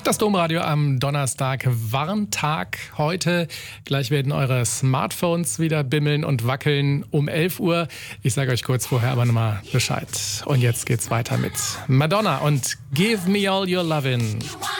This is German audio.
Das Domradio am Donnerstag, Warntag heute. Gleich werden eure Smartphones wieder bimmeln und wackeln um 11 Uhr. Ich sage euch kurz vorher aber nochmal Bescheid. Und jetzt geht's weiter mit Madonna und Give Me All Your Lovin'.